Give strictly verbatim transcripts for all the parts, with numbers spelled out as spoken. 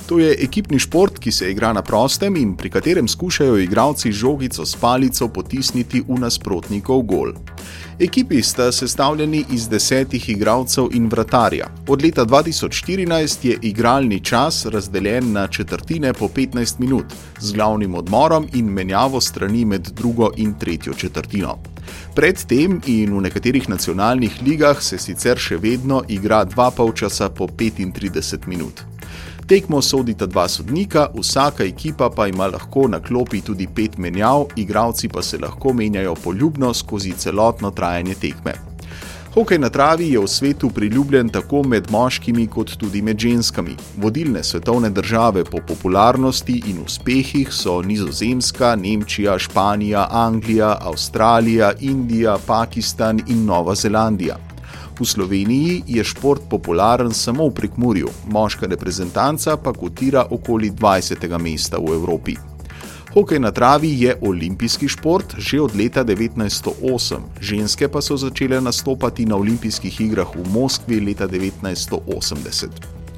To je ekipni šport, ki se igra na prostem in pri katerem skušajo igralci žogico s palico potisniti v nasprotnikov gol. Ekipi sta sestavljeni iz desetih igralcev in vratarja. Od leta dva tisoč štirinajst je igralni čas razdeljen na četrtine po petnajst minut, z glavnim odmorom in menjavo strani med drugo in tretjo četrtino. Pred tem in v nekaterih nacionalnih ligah se sicer še vedno igra dva polčasa po petintrideset minut. Tekmo sodita dva sodnika, vsaka ekipa pa ima lahko na klopi tudi pet menjav, igralci pa se lahko menjajo poljubno skozi celotno trajanje tekme. Hokej na travi je v svetu priljubljen tako med moškimi kot tudi med ženskami. Vodilne svetovne države po popularnosti in uspehih so Nizozemska, Nemčija, Španija, Anglija, Avstralija, Indija, Pakistan in Nova Zelandija. V Sloveniji je šport popularen samo v Prekmurju, moška reprezentanca pa kotira okoli dvajsetega mesta v Evropi. Hokej na travi je olimpijski šport že od leta devetnajststo osem, ženske pa so začele nastopati na olimpijskih igrah v Moskvi leta devetnajststo osemdeset.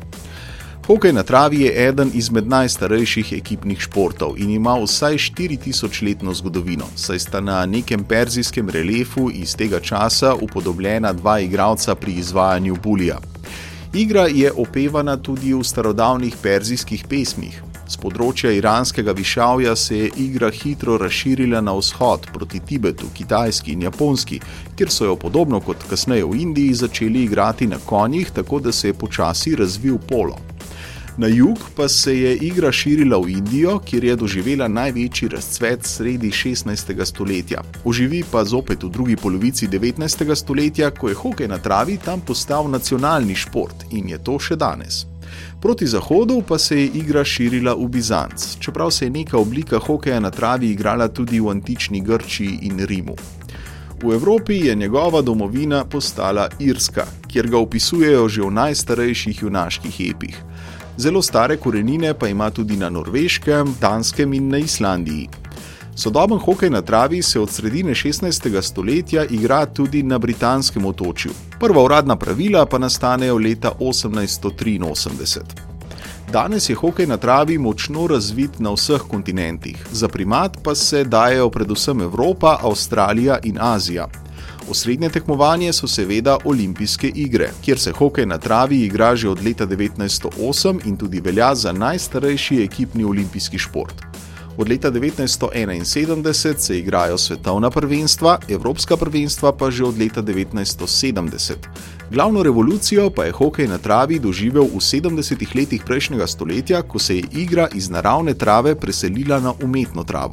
Hokej na travi je eden izmed najstarejših ekipnih športov in ima vsaj štiri tisoč letno zgodovino, saj sta na nekem perzijskem reliefu iz tega časa upodobljena dva igralca pri izvajanju bulija. Igra je opevana tudi v starodavnih perzijskih pesmih. S področja iranskega višavja se je igra hitro razširila na vzhod proti Tibetu, Kitajski in Japonski, kjer so jo podobno kot kasneje v Indiji začeli igrati na konjih, tako da se je počasi razvil polo. Na jug pa se je igra širila v Indijo, kjer je doživela največji razcvet sredi šestnajstega stoletja. Oživi pa zopet v drugi polovici devetnajstega stoletja, ko je hokej na travi tam postal nacionalni šport in je to še danes. Proti zahodu pa se je igra širila v Bizanc, čeprav se je neka oblika hokeja na travi igrala tudi v antični Grčiji in Rimu. V Evropi je njegova domovina postala Irska, kjer ga opisujejo že v najstarejših junaških epih. Zelo stare korenine pa ima tudi na Norveškem, Danskem in na Islandiji. Sodoben hokej na travi se od sredine šestnajstega stoletja igra tudi na britanskem otočju. Prva uradna pravila pa nastanejo leta osemnajststo triinosemdeset. Danes je hokej na travi močno razvit na vseh kontinentih, za primat pa se dajejo predvsem Evropa, Avstralija in Azija. Osrednje tekmovanje so seveda olimpijske igre, kjer se hokej na travi igra že od leta devetnajststo osem in tudi velja za najstarejši ekipni olimpijski šport. Od leta devetnajststo enainsedemdeset se igrajo svetovna prvenstva, evropska prvenstva pa že od leta devetnajststo sedemdeset. Glavno revolucijo pa je hokej na travi doživel v sedemdesetih letih prejšnjega stoletja, ko se je igra iz naravne trave preselila na umetno travo.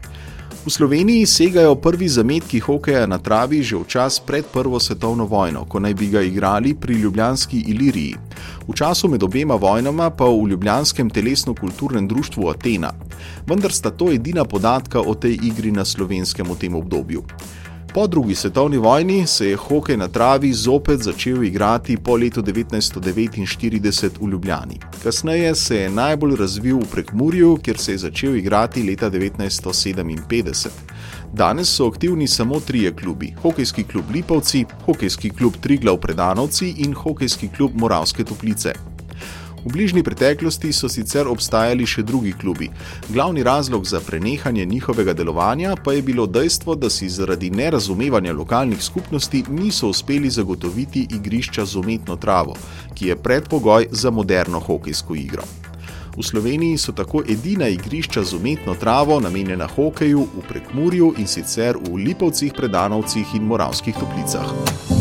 V Sloveniji segajo prvi zametki hokeja na travi že v čas pred prvo svetovno vojno, ko naj bi ga igrali pri ljubljanski Iliriji. V času med obema vojnama pa v ljubljanskem telesno-kulturnem društvu Atena. Vendar sta to edina podatka o tej igri na Slovenskem v tem obdobju. Po drugi svetovni vojni se je hokej na travi zopet začel igrati po letu devetnajststo devetinštirideset v Ljubljani. Kasneje se je najbolj razvil v Prekmurju, kjer se je začel igrati leta devetnajststo sedeminpetdeset. Danes so aktivni samo trije klubi: Hokejski klub Lipovci, Hokejski klub Triglav Predanovci in Hokejski klub Moravske Toplice. V bližnji preteklosti so sicer obstajali še drugi klubi. Glavni razlog za prenehanje njihovega delovanja pa je bilo dejstvo, da si zaradi nerazumevanja lokalnih skupnosti niso uspeli zagotoviti igrišča z umetno travo, ki je predpogoj za moderno hokejsko igro. V Sloveniji so tako edina igrišča z umetno travo namenjena hokeju v Prekmurju in sicer v Lipovcih, Predanovcih in Moravskih Toplicah.